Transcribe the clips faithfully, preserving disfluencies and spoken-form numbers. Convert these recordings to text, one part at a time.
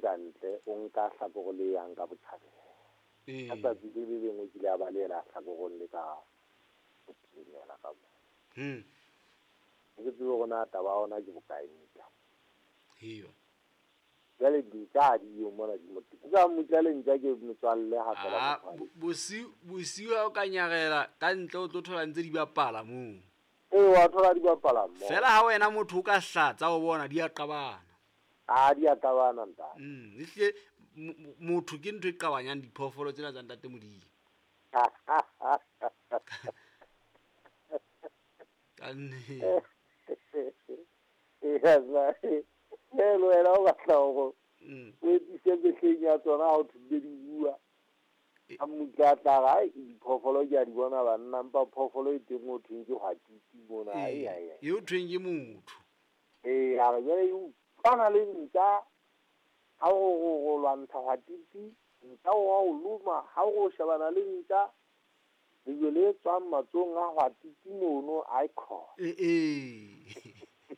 kantle o nka hlakore le yang ka botjhabela ee ka tsatsi le le lengwe ke le a balela hlakoreng le ka botsinyana ka mo hmm ke tsebe gona taba ya ona ke bokae hiyo jale di ka di yo mona di motho ka motlale ntja ke motswalle ha fela ah motswalle bosi bosiwa o ka nyagela ka ntle o tlo thola ntse di bapala moo ee wa thola di bapala mo fela ha wena motho o ka hlatsa o bona di a qabana a di a tabana nta mm ehle motho ke ntho e qabanyang diphoofolo tsena tsa ntate modimo ka nne e ya ba e lo era o batla go mm o itse betleng ya tsona ha o thube di bua a mutlatla ga diphoofolo ke a di bona banna mpa phoofolo e teng o thweng ke hwatiti mona ai ai ai yo thweng ke motho ee a re jale o tshwana le ntja ha go go go lwantsha hwatiti ntja wa o loma ha go shebana le ntja le le tswang matsong a hwatiti mono icon eh eh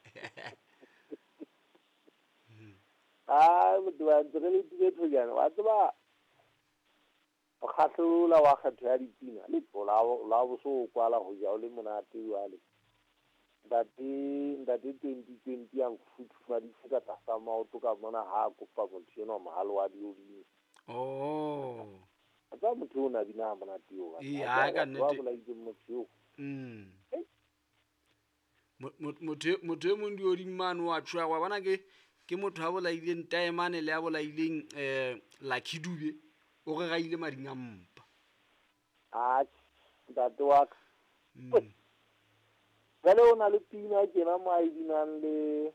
ah motho wa ntse re le tile thojana wa tseba o kgatlhola wa kgetho ya dipina le tlola la bo so kwala go ja o le monate wa le dati dati twenty twenty yang futuma di fika tsa maoto ka mona ha kopa motho eno mahalo wa di odi oh tsa motho o na bina monate o e ha ka wa nnete bola ke motho mm motho motho mo ndi odi mano wa tshwa wa bana ke ke motho a bola ile ntaemane le a bola ile eh la khidube o re ga ile madinga mpa a dati wa mm Vele o na le pina tjena mo a binang le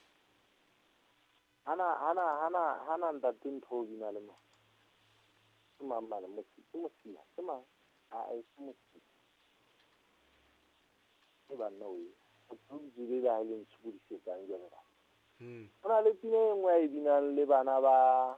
hana hana hana hana ntate ntho bina le mo ke mama le mo ke mo sia ke ma a e mo ke ba no e o tsuzi le la ile ntshudi se ka ngela mm ona le pina e nngwe a binang le bana ba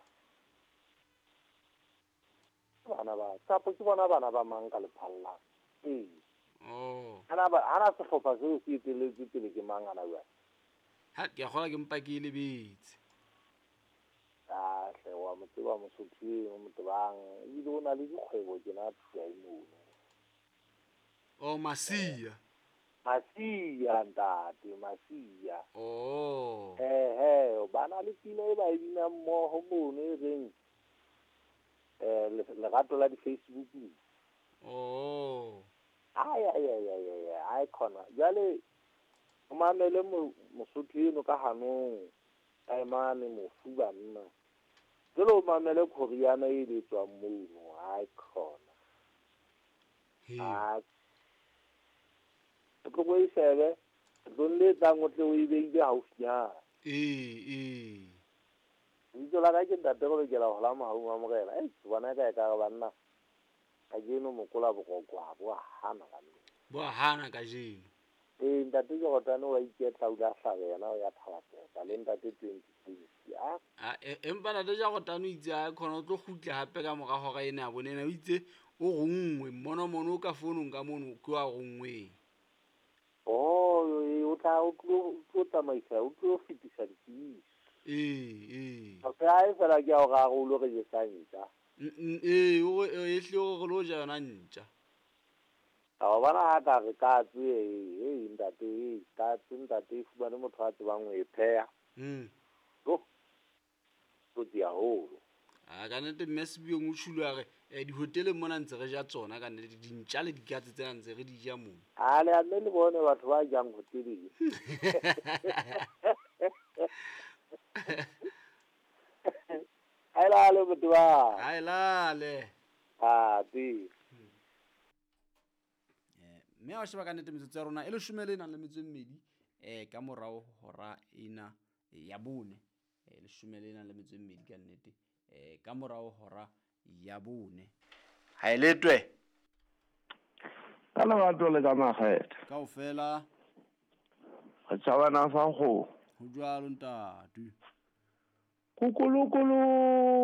bana ba tsapo ke bona bana ba mang ka le phalla eh oh ana ba ana se fofa se o se tele tele ke mang ana ba ha ke gola ke mpa ke le betse ah hle wa mo tseba mo sotho mo motobang e di bona le dikgwebo ke na tsaya imono oh masia masia ntate masia oh eh eh bana le pina e ba e bina mmoho mono e reng eh le gato la di Facebook oh ai ai ai ai ai khona jale o mamele mo mosotho eno ka hanong ai mane mo fuba nna jelo mamele khoriana e le tswa mono ai khona a tlo go isebe tlo le tsango tle o ibeile haufinyana eh eh ditso la ka ke ntate go lekela go la mahaung a mogela e bona ka ka banna ka jeno mokola bogokwa bo hana ka nna bo hana ka jeno e ntate ke gotane wa iketla o la hlabena o ya thalatsa le ntate twenty twenty a a empa na de ja go tano itse a khona o tlo khutla hape ka moga go ga ene a bonena o itse o gongwe mono mono ka founung ka mono ke wa gongwe oh o tla o tlo o tsamaisa o tlo fitisa di eh eh o ka e fela ke a ga go lo re je santsa eh o ehle o go lo ja yona ntja a bona ha ka re ka tse e ntate ka tse ntate fu bana motho a tsebang o e pheya mm go go dia ho a ka nete mesbi o tshulwa re di hoteleng mona ntse re ja tsona ka nete dintja le dikatse tsena ntse re di ja mo a le a le bone batho ba jang hoteleng ai la le motho ba ai la le a di mme wa sheba ka nete metsotso ya rona e le shumele e nang le metso e mmedi eh ka morao hora ena ya bone e le shumele e nang le metso e mmedi ka nnete eh ka morao hora ya bone ha e letwe ka lerato le ka makgetha kaofela re tshabana fa go ho jwalo ntate kukulukulu